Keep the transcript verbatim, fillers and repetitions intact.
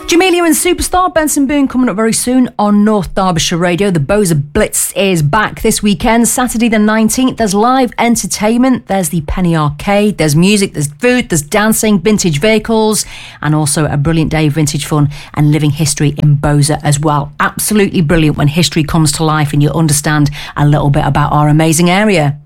Jamelia and Superstar, Benson Boone coming up very soon on North Derbyshire Radio. The Boza Blitz is back this weekend, Saturday the nineteenth. There's live entertainment, there's the Penny Arcade, there's music, there's food, there's dancing, vintage vehicles, and also a brilliant day of vintage fun and living history in Boza as well. Absolutely brilliant when history comes to life and you understand a little bit about our amazing area.